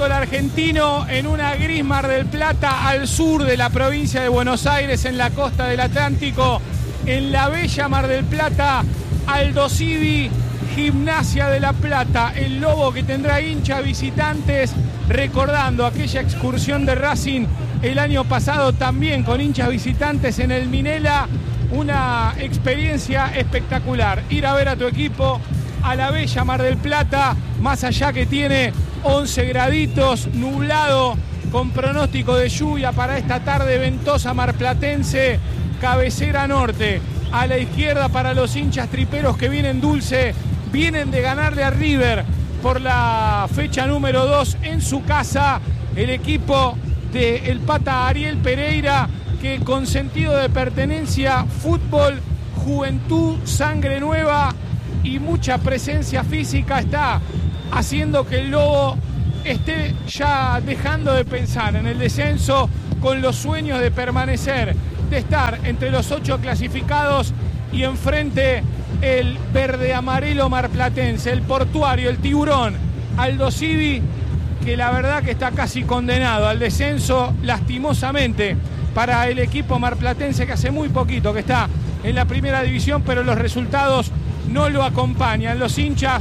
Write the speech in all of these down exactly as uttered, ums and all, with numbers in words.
fútbol argentino en una gris Mar del Plata al sur de la provincia de Buenos Aires, en la costa del Atlántico, en la bella Mar del Plata, Aldosivi, Gimnasia de La Plata, el Lobo que tendrá hinchas visitantes, recordando aquella excursión de Racing el año pasado también con hinchas visitantes en el Minela, una experiencia espectacular, ir a ver a tu equipo a la bella Mar del Plata, más allá que tiene once graditos, nublado, con pronóstico de lluvia para esta tarde ventosa marplatense, cabecera norte, a la izquierda para los hinchas triperos que vienen dulce, vienen de ganarle a River por la fecha número dos en su casa, el equipo del Pata Ariel Pereira, que con sentido de pertenencia, fútbol, juventud, sangre nueva y mucha presencia física está haciendo que el Lobo esté ya dejando de pensar en el descenso, con los sueños de permanecer, de estar entre los ocho clasificados y enfrente el verde amarelo marplatense, el portuario, el tiburón, Aldosivi, que la verdad que está casi condenado al descenso lastimosamente para el equipo marplatense, que hace muy poquito que está en la primera división, pero los resultados no lo acompañan. Los hinchas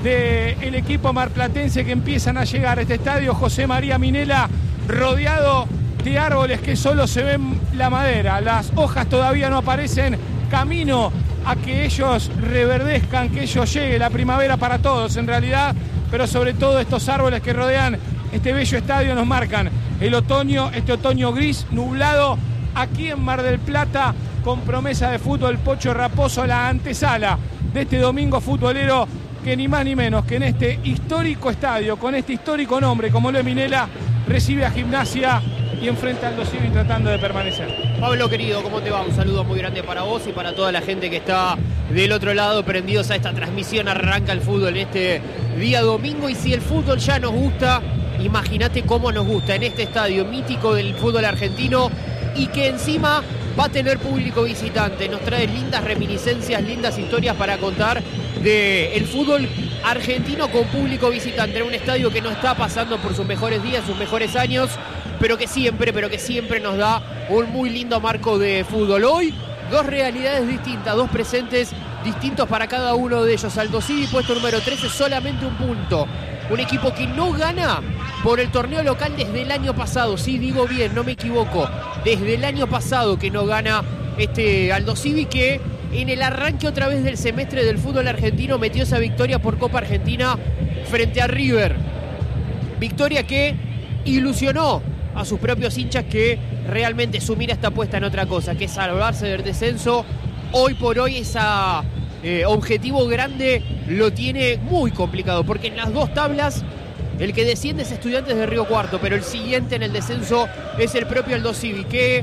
del equipo marplatense que empiezan a llegar a este estadio José María Minela, rodeado de árboles que solo se ven la madera, las hojas todavía no aparecen, camino a que ellos reverdezcan, que ellos llegue la primavera para todos en realidad, pero sobre todo estos árboles que rodean este bello estadio nos marcan el otoño, este otoño gris, nublado, aquí en Mar del Plata, con promesa de fútbol. Pocho Raposo, la antesala de este domingo futbolero, que ni más ni menos que en este histórico estadio, con este histórico nombre como lo es Minela, recibe a Gimnasia y enfrenta al Aldosivi tratando de permanecer. Pablo querido, ¿cómo te va? Un saludo muy grande para vos y para toda la gente que está del otro lado, prendidos a esta transmisión. Arranca el fútbol en este día domingo, y si el fútbol ya nos gusta, imagínate cómo nos gusta en este estadio mítico del fútbol argentino, y que encima va a tener público visitante. Nos trae lindas reminiscencias, lindas historias para contar del fútbol argentino con público visitante en un estadio que no está pasando por sus mejores días, sus mejores años, pero que siempre, pero que siempre nos da un muy lindo marco de fútbol. Hoy, dos realidades distintas, dos presentes distintos para cada uno de ellos. Aldosivi, puesto número trece, solamente un punto. Un equipo que no gana por el torneo local desde el año pasado. Sí, digo bien, no me equivoco. Desde el año pasado que no gana este Aldosivi, que en el arranque otra vez del semestre del fútbol argentino metió esa victoria por Copa Argentina frente a River. Victoria que ilusionó a sus propios hinchas, que realmente su mira está puesta en otra cosa, que es salvarse del descenso. Hoy por hoy ese eh, objetivo grande lo tiene muy complicado, porque en las dos tablas el que desciende es Estudiantes de Río Cuarto, pero el siguiente en el descenso es el propio Aldosivi, que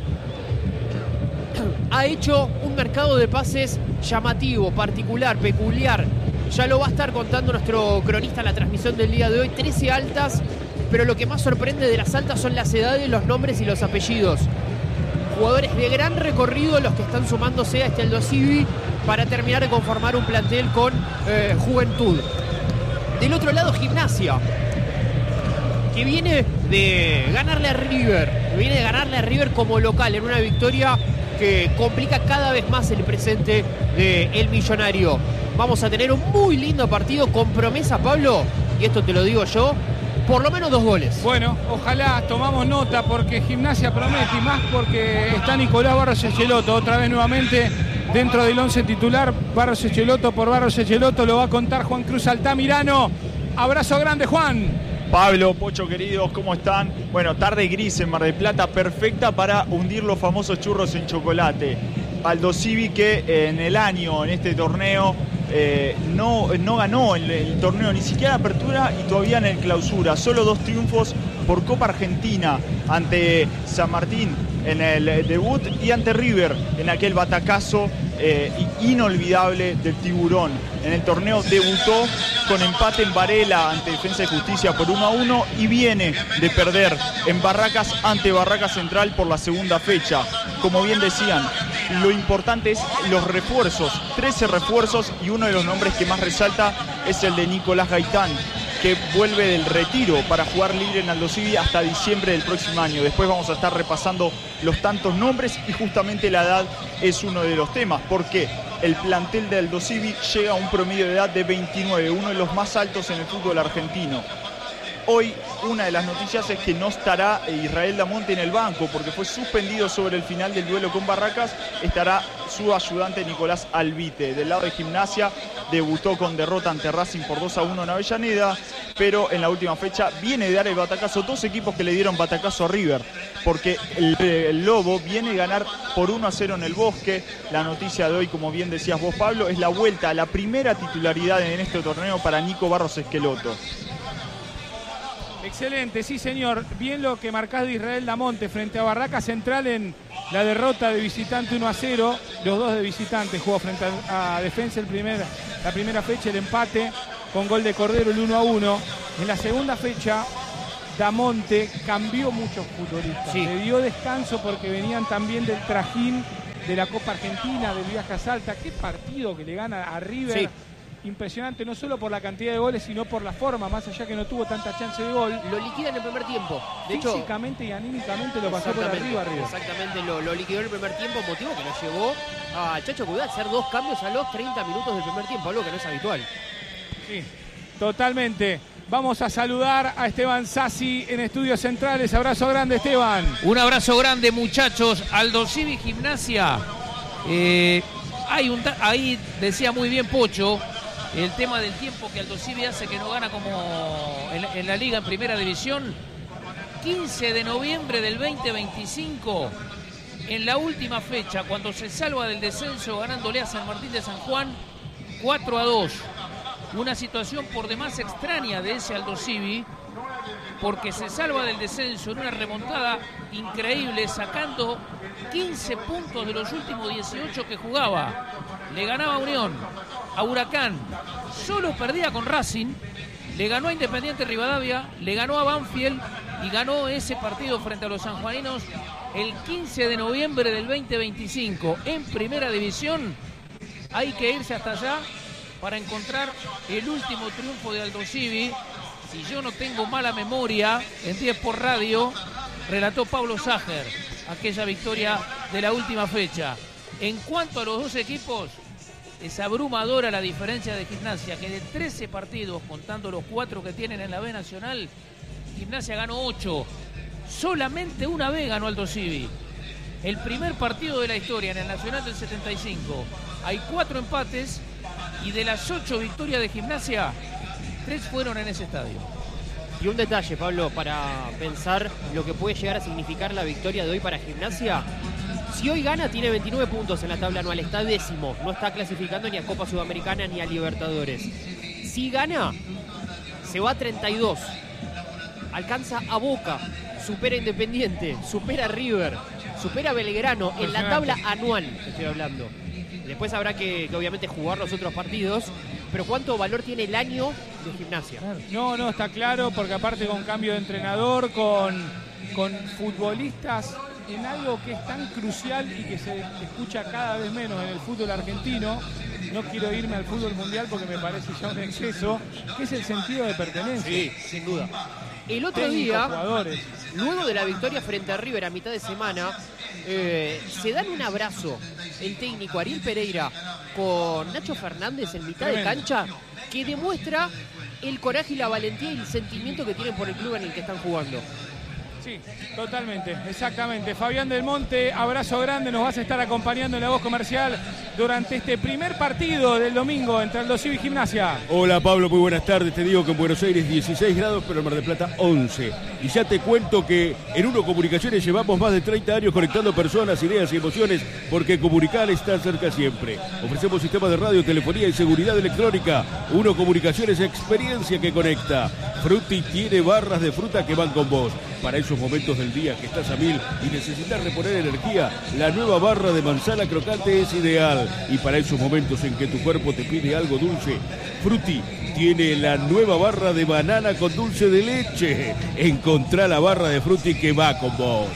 ha hecho un mercado de pases llamativo, particular, peculiar. Ya lo va a estar contando nuestro cronista en la transmisión del día de hoy. trece altas, pero lo que más sorprende de las altas son las edades, los nombres y los apellidos. Jugadores de gran recorrido los que están sumándose a este Aldosivi para terminar de conformar un plantel con eh, juventud. Del otro lado, Gimnasia, que viene de ganarle a River, que viene de ganarle a River como local en una victoria que complica cada vez más el presente del millonario. Vamos a tener un muy lindo partido con promesa, Pablo, y esto te lo digo yo, por lo menos dos goles. Bueno, ojalá, tomamos nota, porque Gimnasia promete, y más porque está Nicolás Barros Echeloto otra vez nuevamente dentro del once titular. Barros Echeloto por Barros Echeloto, lo va a contar Juan Cruz Altamirano. Abrazo grande, Juan. Pablo, Pocho queridos, ¿cómo están? Bueno, tarde gris en Mar del Plata, perfecta para hundir los famosos churros en chocolate. Aldosivi, que en el año, en este torneo, eh, no, no ganó el, el torneo, ni siquiera apertura y todavía en el clausura. Solo dos triunfos por Copa Argentina, ante San Martín en el debut y ante River en aquel batacazo eh, inolvidable del Tiburón. En el torneo debutó con empate en Varela ante Defensa y Justicia por uno a uno y viene de perder en Barracas ante Barracas Central por la segunda fecha. Como bien decían, lo importante es los refuerzos, trece refuerzos, y uno de los nombres que más resalta es el de Nicolás Gaitán, que vuelve del retiro para jugar libre en Aldosivi hasta diciembre del próximo año. Después vamos a estar repasando los tantos nombres y justamente la edad es uno de los temas, porque el plantel de Aldosivi llega a un promedio de edad de veintinueve, uno de los más altos en el fútbol argentino. Hoy una de las noticias es que no estará Israel Damonte en el banco porque fue suspendido sobre el final del duelo con Barracas. Estará su ayudante Nicolás Alvite. Del lado de Gimnasia debutó con derrota ante Racing por dos a uno en Avellaneda, pero en la última fecha viene de dar el batacazo. Dos equipos que le dieron batacazo a River, porque el, el Lobo viene a ganar por uno a cero en el Bosque. La noticia de hoy, como bien decías vos, Pablo, es la vuelta a la primera titularidad en este torneo para Nico Barros Esqueloto. Excelente, sí señor. Bien lo que marcás de Israel Damonte frente a Barraca Central en la derrota de visitante uno a cero. Los dos de visitante jugó frente a, a Defensa el primer, la primera fecha, el empate con gol de Cordero, el uno a uno. En la segunda fecha, Damonte cambió muchos futbolistas. Sí. Le dio descanso porque venían también del trajín de la Copa Argentina, del viaje a Salta. Qué partido que le gana a River. Sí. Impresionante, no solo por la cantidad de goles, sino por la forma, más allá que no tuvo tanta chance de gol. Lo liquida en el primer tiempo. De Físicamente hecho, y anímicamente lo pasó por arriba, arriba. Exactamente, lo, lo liquidó en el primer tiempo, motivo que lo llevó a Chacho Coudet a hacer dos cambios a los treinta minutos del primer tiempo, algo que no es habitual. Sí, totalmente. Vamos a saludar a Esteban Sassi en Estudios Centrales. Abrazo grande, Esteban. Un abrazo grande, muchachos. Aldosivi Gimnasia. Eh, hay un ahí decía muy bien Pocho. El tema del tiempo que Aldosivi hace que no gana como en, en la liga en primera división. quince de noviembre del veinte veinticinco, en la última fecha, cuando se salva del descenso ganándole a San Martín de San Juan cuatro a dos. Una situación por demás extraña de ese Aldosivi, porque se salva del descenso en una remontada increíble, sacando quince puntos de los últimos dieciocho que jugaba. Le ganaba a Unión, a Huracán, solo perdía con Racing, le ganó a Independiente Rivadavia, le ganó a Banfield y ganó ese partido frente a los sanjuaninos el quince de noviembre del veinte veinticinco. En primera división hay que irse hasta allá para encontrar el último triunfo de Aldosivi. Si yo no tengo mala memoria, en diez por radio relató Pablo Sager aquella victoria de la última fecha. En cuanto a los dos equipos, es abrumadora la diferencia de Gimnasia, que de trece partidos, contando los cuatro que tienen en la B Nacional, Gimnasia ganó ocho. Solamente una vez ganó Aldosivi. El primer partido de la historia en el Nacional del setenta y cinco. Hay cuatro empates y de las ocho victorias de Gimnasia, tres fueron en ese estadio. Y un detalle, Pablo, para pensar lo que puede llegar a significar la victoria de hoy para Gimnasia. Si hoy gana, tiene veintinueve puntos en la tabla anual, está décimo, no está clasificando ni a Copa Sudamericana ni a Libertadores. Si gana, se va a treinta y dos, alcanza a Boca, supera a Independiente, supera a River, supera a Belgrano en la tabla anual, estoy hablando. Después habrá que, que obviamente jugar los otros partidos, pero ¿cuánto valor tiene el año de Gimnasia? No, no, está claro, porque aparte con cambio de entrenador, con, con futbolistas en algo que es tan crucial y que se escucha cada vez menos en el fútbol argentino. No quiero irme al fútbol mundial porque me parece ya un exceso, que es el sentido de pertenencia. Sí, sin duda. El otro Técnicos, día, jugadores. luego de la victoria frente a River a mitad de semana, eh, se dan un abrazo el técnico Ariel Pereira con Nacho Fernández en mitad Tremendo. de cancha, que demuestra el coraje y la valentía y el sentimiento que tienen por el club en el que están jugando. Sí, totalmente, exactamente. Fabián Del Monte, abrazo grande, nos vas a estar acompañando en la voz comercial durante este primer partido del domingo entre Aldosivi y Gimnasia. Hola Pablo, muy buenas tardes. Te digo que en Buenos Aires dieciséis grados, pero en Mar del Plata once. Y ya te cuento que en Uno Comunicaciones llevamos más de treinta años conectando personas, ideas y emociones, porque comunicar está cerca siempre. Ofrecemos sistemas de radio, telefonía y seguridad electrónica. Uno Comunicaciones, experiencia que conecta. Frutti tiene barras de fruta que van con vos. Para esos momentos del día que estás a mil y necesitas reponer energía, la nueva barra de manzana crocante es ideal. Y para esos momentos en que tu cuerpo te pide algo dulce, Frutti tiene la nueva barra de banana con dulce de leche. Encontrá la barra de Frutti que va con vos.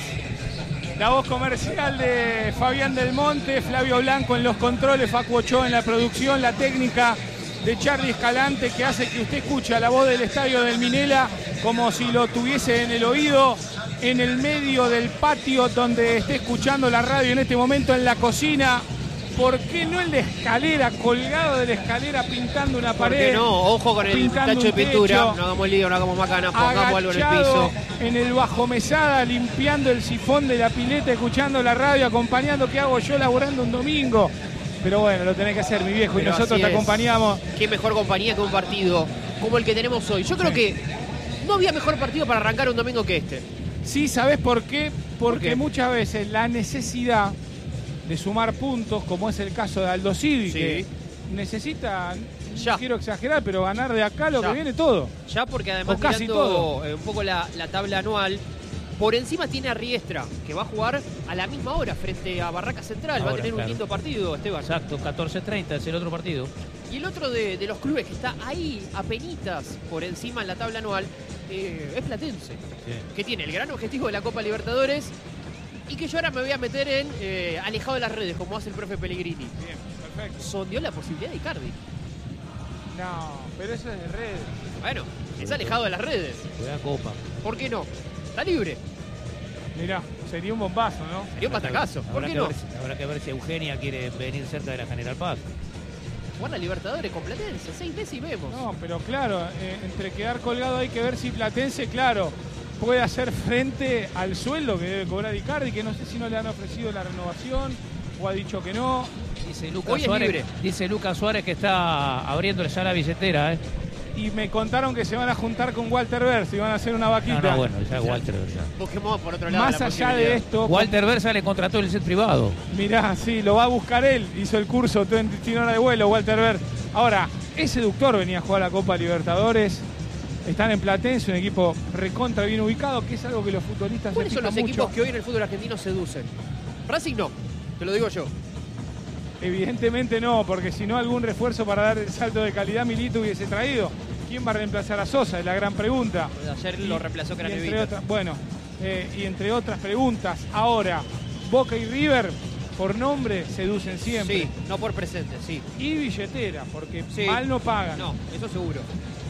La voz comercial de Fabián Del Monte, Flavio Blanco en los controles, Facu Ochoa en la producción, la técnica de Charlie Escalante, que hace que usted escuche a la voz del estadio del Minela como si lo tuviese en el oído, en el medio del patio donde esté escuchando la radio en este momento, en la cocina. ¿Por qué no el de escalera, colgado de la escalera pintando una ¿Por pared? qué no? Ojo con el tacho de pintura. Techo, no hagamos lío, no hagamos macana, pongamos algo en el piso. En el bajo mesada, limpiando el sifón de la pileta, escuchando la radio, acompañando. ¿Qué hago yo laburando un domingo? Pero bueno, lo tenés que hacer, mi viejo, Pero y nosotros te es. acompañamos. Qué mejor compañía que un partido como el que tenemos hoy. Yo creo Sí. que no había mejor partido para arrancar un domingo que este. Sí, ¿sabés por qué? Porque ¿Por qué? muchas veces la necesidad de sumar puntos, como es el caso de Aldo Civi, Sí. que necesita, Ya. no quiero exagerar, pero ganar de acá lo Ya. que viene todo. Ya porque además O casi mirando todo. eh, un poco la, la tabla anual, por encima tiene a Riestra, que va a jugar a la misma hora frente a Barraca Central. va a Ahora, tener claro. un lindo partido, Esteban. Exacto, catorce treinta es el otro partido. Y el otro de, de los clubes que está ahí, apenitas por encima en la tabla anual, eh, es Platense. Que tiene el gran objetivo de la Copa Libertadores y que yo ahora me voy a meter en eh, alejado de las redes, como hace el profe Pellegrini. Bien, perfecto. Sondeó la posibilidad de Icardi. No, pero eso es de redes. Bueno, es alejado de las redes. Juega Copa. ¿Por qué no? Está libre. Mirá, sería un bombazo, ¿no? Sería un patacazo. ¿Por Habrá qué que no? ver si- habrá que ver si Eugenia quiere venir cerca de la General Paz. Jugar la Libertadores con Platense, seis meses y vemos. No, pero claro, eh, entre quedar colgado hay que ver si Platense, claro, puede hacer frente al sueldo que debe cobrar Icardi, que no sé si no le han ofrecido la renovación o ha dicho que no. Dice Lucas Hoy es Suárez, libre. dice Lucas Suárez que está abriéndole ya la billetera, ¿eh? Y me contaron que se van a juntar con Walter Versi y van a hacer una No, vaquita. no, bueno, ya Walter ya. Busquemos por otro lado. Más la allá posibilidad. de esto, Walter Versa le contrató el jet privado. mirá, sí, lo va a buscar él. Hizo el curso veintiún horas de vuelo, Walter Ver. Ahora, es seductor venía a jugar la Copa Libertadores. Están en Platense, un equipo recontra bien ubicado, que es algo que los futbolistas ¿Cuáles se son los fijan equipos mucho. que hoy en el fútbol argentino seducen? Racing no, te lo digo yo. Evidentemente no, porque si no algún refuerzo para dar el salto de calidad Milito hubiese traído. ¿Quién va a reemplazar a Sosa? Es la gran pregunta. Ayer lo reemplazó Y entre Craneviter. otras, bueno, eh, y entre otras preguntas, ahora, Boca y River, por nombre, seducen siempre. Sí, no por presente, sí. Y billetera, porque Sí. mal no pagan. No, eso seguro.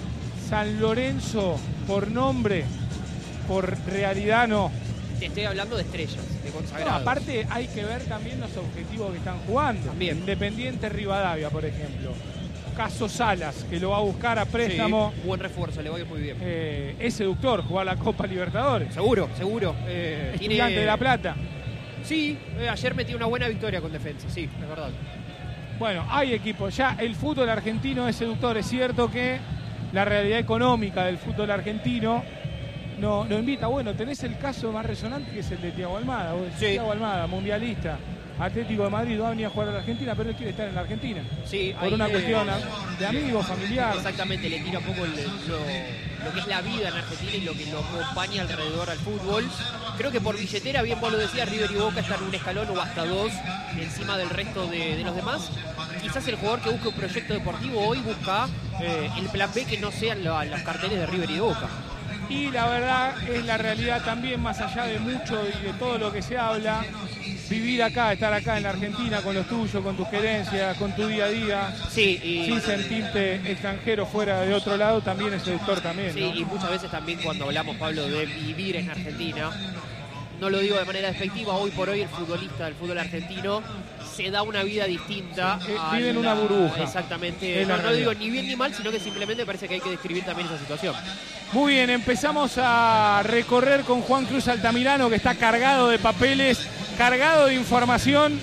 San Lorenzo, por nombre, por realidad no. Te estoy hablando de estrellas, de No, consagrados. aparte hay que ver también los objetivos que están jugando. También. Independiente Rivadavia, por ejemplo. Caso Salas, que lo va a buscar a Sí, préstamo. buen refuerzo, le va a ir muy bien. Eh, es seductor jugar la Copa Libertadores. Seguro, seguro. Eh, Estudiante tiene- de La Plata. Sí, eh, ayer metió una buena victoria con Defensa, sí, es verdad. Bueno, hay equipos. Ya el fútbol argentino es seductor. Es cierto que la realidad económica del fútbol argentino no, no invita. Bueno, tenés el caso más resonante que es el de Thiago Almada. Vos decís, Sí. Thiago Almada, mundialista, Atlético de Madrid, va a venir a jugar a la Argentina, pero él quiere estar en la Argentina. Sí, Por ahí una le- cuestión de amigos, familiar. Exactamente, le tira un poco el- lo, lo que es la vida en Argentina y lo que lo acompaña alrededor al fútbol. Creo que por billetera, bien vos lo decías, River y Boca están un escalón o hasta dos encima del resto de, de los demás. Quizás el jugador que busque un proyecto deportivo hoy busca eh, el plan B que no sean la- los carteles de River y de Boca. Y la verdad es la realidad también, más allá de mucho y de todo lo que se habla, vivir acá, estar acá en la Argentina con los tuyos, con tus querencias, con tu día a día, Sí, y, sin sentirte extranjero fuera de otro lado, también es seductor también, sí, ¿no? y muchas veces también cuando hablamos, Pablo, de vivir en Argentina, no lo digo de manera despectiva, hoy por hoy el futbolista del fútbol argentino se da una vida distinta. Eh, a vive en la- una burbuja. Exactamente. Es la No, no digo realidad. ni bien ni mal, sino que simplemente parece que hay que describir también esa situación. Muy bien, empezamos a recorrer con Juan Cruz Altamirano, que está cargado de papeles, cargado de información.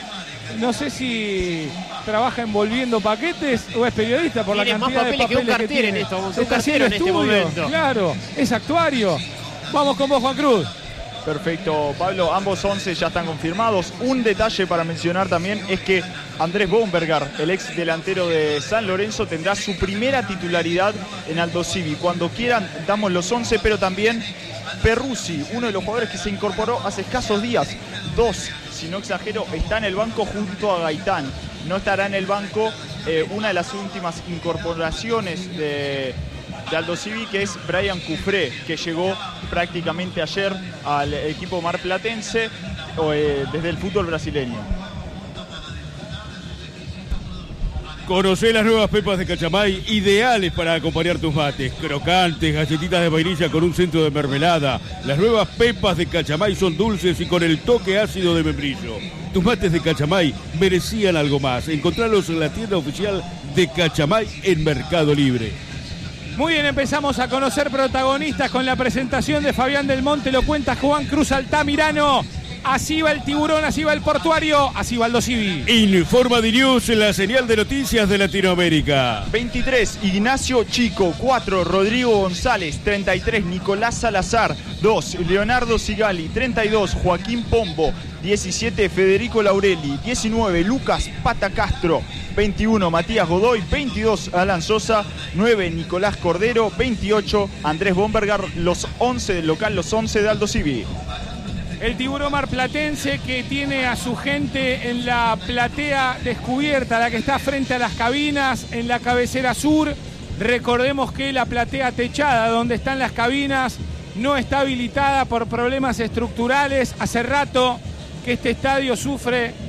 No sé si trabaja envolviendo paquetes o es periodista por Tiene la más cantidad de papeles que un papeles que cartero en tiene. esto, un Se está cartero haciendo en este estudio, momento. claro, es actuario. Vamos con vos, Juan Cruz. Perfecto, Pablo. Ambos once ya están confirmados. Un detalle para mencionar también es que Andrés Bomberger, el ex delantero de San Lorenzo, tendrá su primera titularidad en Aldo Civi. Cuando quieran damos los once, pero también Perruzzi, uno de los jugadores que se incorporó hace escasos días. Dos, si no exagero, está en el banco junto a Gaitán. No estará en el banco eh, una de las últimas incorporaciones de... de Aldo Civi, que es Brian Cufré, que llegó prácticamente ayer al equipo marplatense eh, desde el fútbol brasileño. Conocé las nuevas pepas de Cachamay, ideales para acompañar tus mates. Crocantes, galletitas de vainilla con un centro de mermelada. Las nuevas pepas de Cachamay son dulces y con el toque ácido de membrillo. Tus mates de Cachamay merecían algo más. Encontralos en la tienda oficial de Cachamay en Mercado Libre. Muy bien, empezamos a conocer protagonistas con la presentación de Fabián Del Monte. Lo cuenta Juan Cruz Altamirano. Así va el Tiburón, así va el Portuario, así va Aldo Civi. Informa de News, la señal de noticias de Latinoamérica. veintitrés, Ignacio Chico. cuatro, Rodrigo González. treinta y tres, Nicolás Salazar. dos, Leonardo Sigali. treinta y dos, Joaquín Pombo. diecisiete, Federico Laureli. diecinueve, Lucas Pata Castro. veintiuno, Matías Godoy. veintidós, Alan Sosa. nueve, Nicolás Cordero. veintiocho, Andrés Bombergar. Los once del local, los once de Aldo Civi. El Tiburón marplatense que tiene a su gente en la platea descubierta, la que está frente a las cabinas, en la cabecera sur. Recordemos que la platea techada, donde están las cabinas, no está habilitada por problemas estructurales. Hace rato que este estadio sufre